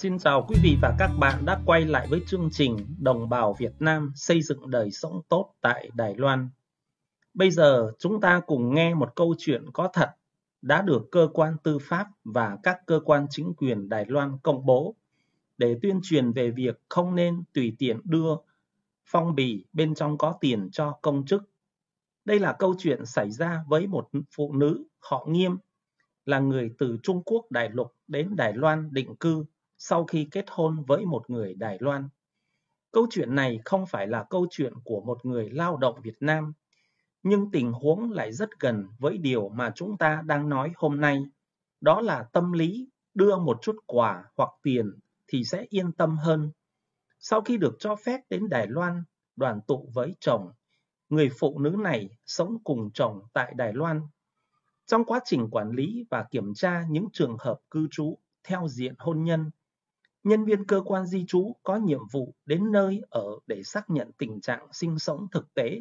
Xin chào quý vị và các bạn đã quay lại với chương trình Đồng bào Việt Nam xây dựng đời sống tốt tại Đài Loan. Bây giờ chúng ta cùng nghe một câu chuyện có thật đã được cơ quan tư pháp và các cơ quan chính quyền Đài Loan công bố để tuyên truyền về việc không nên tùy tiện đưa phong bì bên trong có tiền cho công chức. Đây là câu chuyện xảy ra với một phụ nữ họ Nghiêm, là người từ Trung Quốc đại lục đến Đài Loan định cư sau khi kết hôn với một người Đài Loan. Câu chuyện này không phải là câu chuyện của một người lao động Việt Nam, nhưng tình huống lại rất gần với điều mà chúng ta đang nói hôm nay. Đó là tâm lý đưa một chút quà hoặc tiền thì sẽ yên tâm hơn. Sau khi được cho phép đến Đài Loan đoàn tụ với chồng, người phụ nữ này sống cùng chồng tại Đài Loan. Trong quá trình quản lý và kiểm tra những trường hợp cư trú theo diện hôn nhân, nhân viên cơ quan di trú có nhiệm vụ đến nơi ở để xác nhận tình trạng sinh sống thực tế.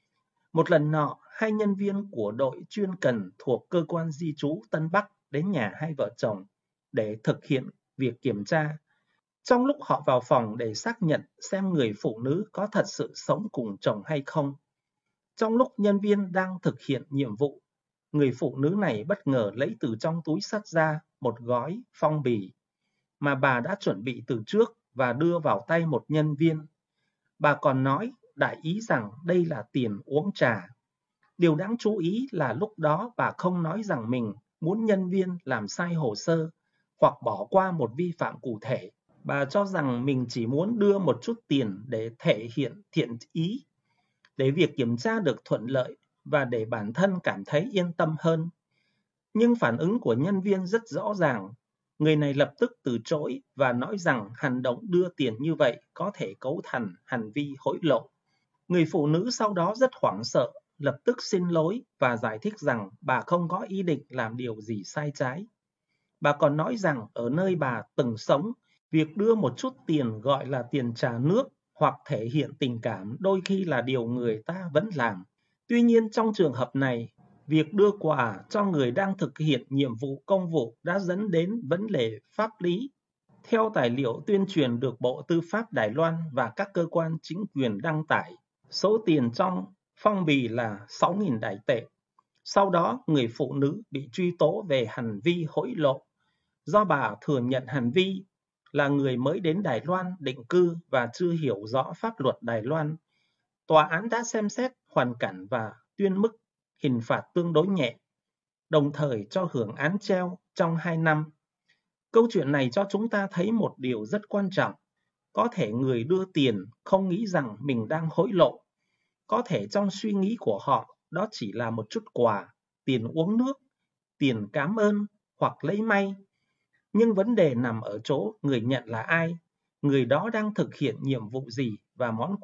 Một lần nọ, hai nhân viên của đội chuyên cần thuộc cơ quan di trú Tân Bắc đến nhà hai vợ chồng để thực hiện việc kiểm tra. Trong lúc họ vào phòng để xác nhận xem người phụ nữ có thật sự sống cùng chồng hay không, trong lúc nhân viên đang thực hiện nhiệm vụ, người phụ nữ này bất ngờ lấy từ trong túi xách ra một gói phong bì mà bà đã chuẩn bị từ trước và đưa vào tay một nhân viên. Bà còn nói đại ý rằng đây là tiền uống trà. Điều đáng chú ý là lúc đó bà không nói rằng mình muốn nhân viên làm sai hồ sơ hoặc bỏ qua một vi phạm cụ thể. Bà cho rằng mình chỉ muốn đưa một chút tiền để thể hiện thiện ý, để việc kiểm tra được thuận lợi và để bản thân cảm thấy yên tâm hơn. Nhưng phản ứng của nhân viên rất rõ ràng. Người này lập tức từ chối và nói rằng hành động đưa tiền như vậy có thể cấu thành hành vi hối lộ. Người phụ nữ sau đó rất hoảng sợ, lập tức xin lỗi và giải thích rằng bà không có ý định làm điều gì sai trái. Bà còn nói rằng ở nơi bà từng sống, việc đưa một chút tiền gọi là tiền trà nước hoặc thể hiện tình cảm đôi khi là điều người ta vẫn làm. Tuy nhiên trong trường hợp này, việc đưa quà cho người đang thực hiện nhiệm vụ công vụ đã dẫn đến vấn đề pháp lý. Theo tài liệu tuyên truyền được Bộ Tư pháp Đài Loan và các cơ quan chính quyền đăng tải, số tiền trong phong bì là 6.000 Đài tệ. Sau đó, người phụ nữ bị truy tố về hành vi hối lộ. Do bà thừa nhận hành vi, là người mới đến Đài Loan định cư và chưa hiểu rõ pháp luật Đài Loan, tòa án đã xem xét hoàn cảnh và tuyên mức hình phạt tương đối nhẹ, đồng thời cho hưởng án treo trong 2 năm. Câu chuyện này cho chúng ta thấy một điều rất quan trọng. Có thể người đưa tiền không nghĩ rằng mình đang hối lộ. Có thể trong suy nghĩ của họ đó chỉ là một chút quà, tiền uống nước, tiền cảm ơn hoặc lấy may. Nhưng vấn đề nằm ở chỗ người nhận là ai, người đó đang thực hiện nhiệm vụ gì và món